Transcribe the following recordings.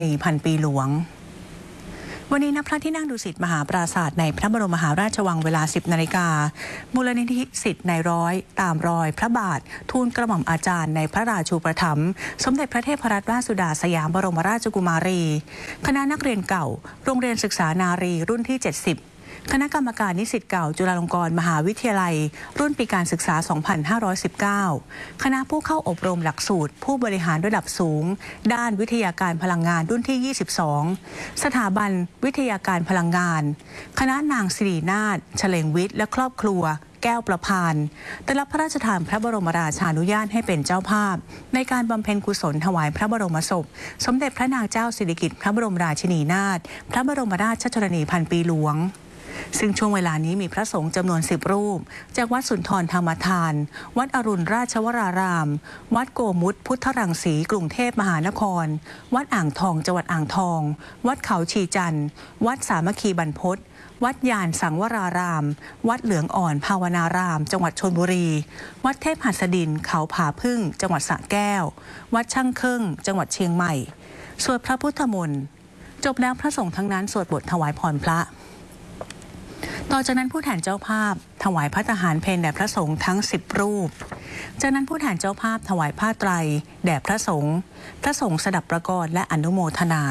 พันปีหลวงวันนี้ณพระที่นั่งดุสิตมหาปราสาทในพระบรมมหาราชวังเวลา 10 นาฬิกามูลนิธิศิษย์นายร้อยตามรอยพระบาททูลกระหม่อมอาจารย์ในพระราชูปถัมภ์สมเด็จพระเทพรัตนราชสุดาสยามบรมราชกุมารีคณะนักเรียนเก่าโรงเรียนศึกษานารีรุ่นที่ 70คณะกรรมการนิสิตเก่าจุฬาลงกรณ์มหาวิทยาลัยรุ่นปีการศึกษา 2519 คณะผู้เข้าอบรมหลักสูตรผู้บริหารระดับสูงด้านวิทยาการพลังงานรุ่นที่ 22 สถาบันวิทยาการพลังงานคณะนางสิรินาถเฉลงวิทย์และครอบครัวแก้วประพานได้รับพระราชทานพระบรมราชานุญาตให้เป็นเจ้าภาพในการบำเพ็ญกุศลถวายพระบรมศพสมเด็จพระนางเจ้าสิริกิติ์พระบรมราชินีนาถพระบรมราชชนนีพันปีหลวงซึ่งช่วงเวลานี้มีพระสงฆ์จำนวน10 รูปจากวัดสุนทรธรรมทานวัดอรุณราชวรารามวัดโกมุตพุทธรังสีกรุงเทพมหานครวัดอ่างทองจังหวัดอ่างทองวัดเขาชีจันทร์วัดสามัคคีบรรพตวัดยานสังวรารามวัดเหลืองอ่อนภาวนารามจังหวัดชลบุรีวัดเทพหัสดินเขาผาพึ่งจังหวัดสระแก้ววัดช่างเครื่องจังหวัดเชียงใหม่สวดพระพุทธมนต์จบแล้วพระสงฆ์ทั้งนั้นสวดบทถวายพรพระต่อจากนั้นผู้แทนเจ้าภาพถวายพระทหารเพลแด่พระสงฆ์ทั้ง10 รูปจากนั้นผู้แทนเจ้าภาพถวายผ้าไตรแด่พระสงฆ์สดับประกรณ์และอนุโมทนา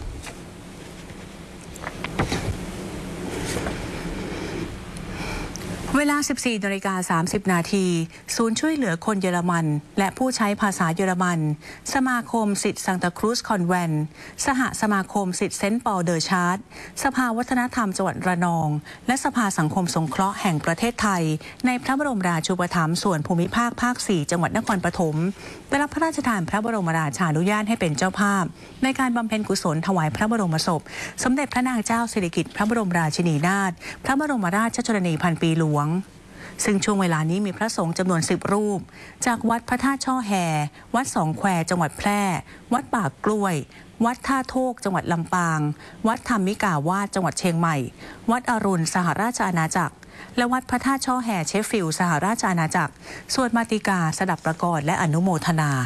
เวลา 14:30 นาทีศูนย์ช่วยเหลือคนเยอรมันและผู้ใช้ภาษาเยอรมันสมาคมศิษย์ซังตาครูซคอนแวนต์สหสมาคมศิษย์เซนต์ปอลเดอชาร์ดสภาวัฒนธรรมจังหวัดระนองและสภาสังคมสงเคราะห์แห่งประเทศไทยในพระบรมราชูปถัมภ์ส่วนภูมิภาคภาค 4 จังหวัดนครปฐมได้รับพระราชทานพระบรมราชานุญาตให้เป็นเจ้าภาพในการบำเพ็ญกุศลถวายพระบรมศพสมเด็จพระนางเจ้าสิริกิติ์พระบรมราชินีนาถพระบรมราชชนนีพันปีหลวงซึ่งช่วงเวลานี้มีพระสงฆ์จำนวน10 รูปจากวัดพระธาตุช่อแฮวัดสองแควจังหวัดแพร่วัดปากกล้วยวัดท่าโทกจังหวัดลำปางวัดธรรมิกาวาสจังหวัดเชียงใหม่วัดอรุณสหราชอาณาจักรและวัดพระธาตุช่อแฮเชฟฟิลด์สหราชอาณาจักรสวดมาติกาสดับประกรณ์และอนุโมทนา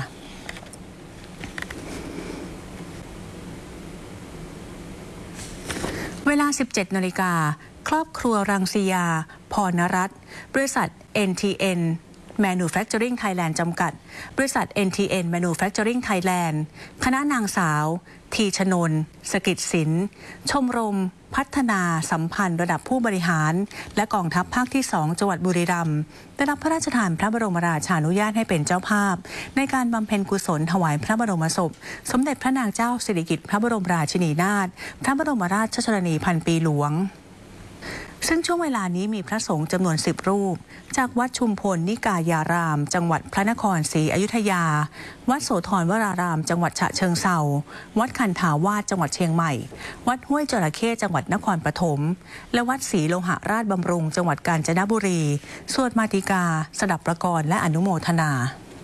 เวลา 17 นาฬิกาครอบครัวรังสียาพรณรัตน์บริษัท NTN Manufacturing Thailand จำกัดบริษัท NTN Manufacturing Thailand คณะนางสาวทีชนนสกิจศิลป์ชมรมพัฒนาสัมพันธ์ระดับผู้บริหารและกองทัพภาคที่ 2 จังหวัดบุรีรัมย์ได้รับพระราชทานพระบรมราชานุญาตให้เป็นเจ้าภาพในการบำเพ็ญกุศลถวายพระบรมศพสมเด็จพระนางเจ้าสิริกิติ์พระบรมราชินีนาถพระบรมราชชนนีพันปีหลวงซึ่งช่วงเวลานี้มีพระสงฆ์จำนวน10 รูปจากวัดชุมพลนิกายารามจังหวัดพระนครศรีอยุธยาวัดโสธรวรารามจังหวัดฉะเชิงเทราวัดคันธาวาสจังหวัดเชียงใหม่วัดห้วยจระเข้จังหวัดนครปฐมและวัดศรีโลหะราชบำรุงจังหวัดกาญจนบุรีสวดมาติกาสดับประกรณ์และอนุโมทนา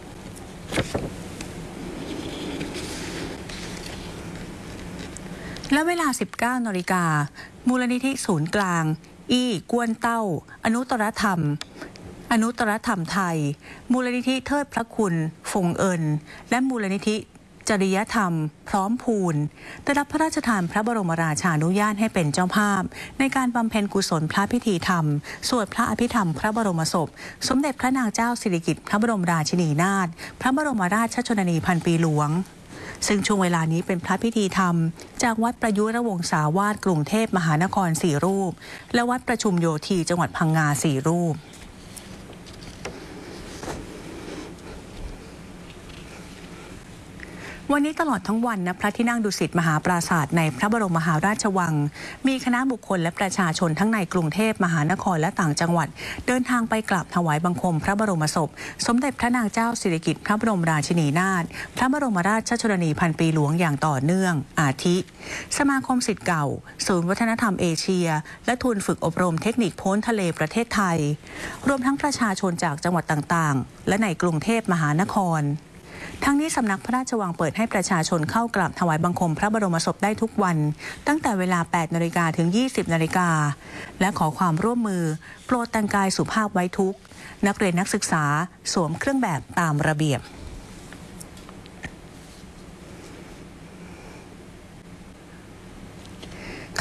และเวลา 19 นาฬิกามูลนิธิศูนย์กลางอี้กวนเต้าอนุตตรธรรมไทยมูลนิธิเทิดพระคุณฟงเอิญและมูลนิธิจริยธรรมพร้อมพูนได้รับพระราชทานพระบรมราชานุญาตให้เป็นเจ้าภาพในการบำเพ็ญกุศลพระพิธีธรรมสวดพระอภิธรรมพระบรมศพสมเด็จพระนางเจ้าสิริกิติ์พระบรมราชินีนาถพระบรมราชชนนีพันปีหลวงซึ่งช่วงเวลานี้เป็นพระพิธีธรรมจากวัดประยุรวงศาวาสกรุงเทพมหานคร4 รูปและวัดประชุมโยธีจังหวัดพังงา4 รูปวันนี้ตลอดทั้งวันณพระที่นั่งดุสิตมหาปราสาทในพระบรมมหาราชวังมีคณะบุคคลและประชาชนทั้งในกรุงเทพมหานครและต่างจังหวัดเดินทางไปกราบถวายบังคมพระบรมศพสมเด็จพระนางเจ้าสิริกิติ์พระบรมราชินีนาถพระบรมราชชนนีพันปีหลวงอย่างต่อเนื่องอาทิสมาคมศิษย์เก่าศูนย์วัฒนธรรมเอเชียและทุนฝึกอบรมเทคนิคพ้นทะเลประเทศไทยรวมทั้งประชาชนจากจังหวัดต่างๆและในกรุงเทพมหานครทั้งนี้สำนักพระราชวังเปิดให้ประชาชนเข้ากราบถวายบังคมพระบรมศพได้ทุกวันตั้งแต่เวลา 8 นาฬิกาถึง 20 นาฬิกาและขอความร่วมมือโปรดแต่งกายสุภาพไว้ทุกนักเรียนนักศึกษาสวมเครื่องแบบตามระเบียบ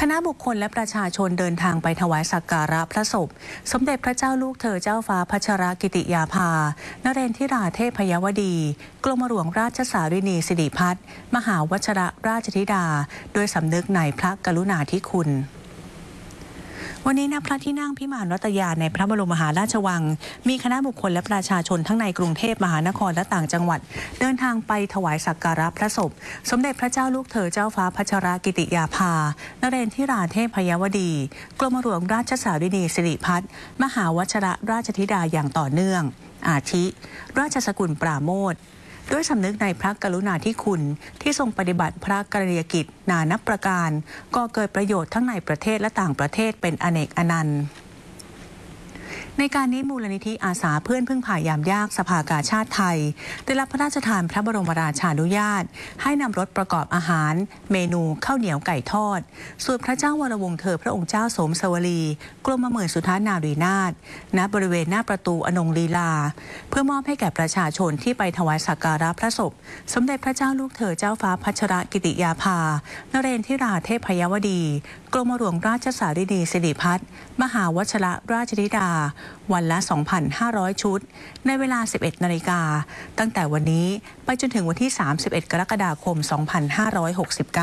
คณะบุคคลและประชาชนเดินทางไปถวายสักการะพระศพสมเด็จพระเจ้าลูกเธอเจ้าฟ้าพัชรกิติยาภานเรนทิราเทพยวดีกรมหลวงราชสารินีสิริพัฒน์มหาวชิรราชธิดาโดยสำนึกในพระกรุณาธิคุณวันนี้ณพระที่นั่งพิมานรัตยาในพระบรมมหาราชวังมีคณะบุคคลและประชาชนทั้งในกรุงเทพมหานครและต่างจังหวัดเดินทางไปถวายสักการะพระศพสมเด็จพระเจ้าลูกเธอเจ้าฟ้าพัชรกิติยาภานเรนทิราเทพยวดีกรมหลวงราชสารินีสิริพัฒน์มหาวชิรราชธิดาอย่างต่อเนื่องอาทิราชสกุลปราโมทย์ด้วยสำนึกในพระกรุณาธิคุณที่ทรงปฏิบัติพระกรณียกิจนานับประการก่อเกิดประโยชน์ทั้งในประเทศและต่างประเทศเป็นอเนกอนันต์ในการนี้มูลนิธิอาสาเพื่อนพึ่งพายามยากสภากาชาติไทยได้รับพระราชทานพระบรมราชานุญาตให้นำรถประกอบอาหารเมนูข้าวเหนียวไก่ทอดส่วนพระเจ้าวรวงศ์เธอพระองค์เจ้าสมสวลีกรมหมื่นสุทานารีนาถณบริเวณหน้าประตูอนงลีลาเพื่อมอบให้แก่ประชาชนที่ไปถวายสักการะพระศพสมเด็จพระเจ้าลูกเธอเจ้าฟ้าพัชรกิติยาภานเรนทิราเทพยวดีกรมหลวงราชสารินีสิริพัฒน์มหาวชิรราชธิดาวันละ 2,500 ชุดในเวลา 11 นาฬิกาตั้งแต่วันนี้ไปจนถึงวันที่ 31 กรกฎาคม 2569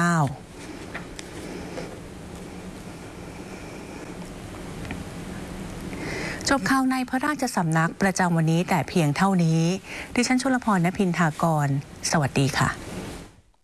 จบข่าวในพระราชสำนักประจำวันนี้แต่เพียงเท่านี้ดิฉันชลพร ณ พินทากรสวัสดีค่ะ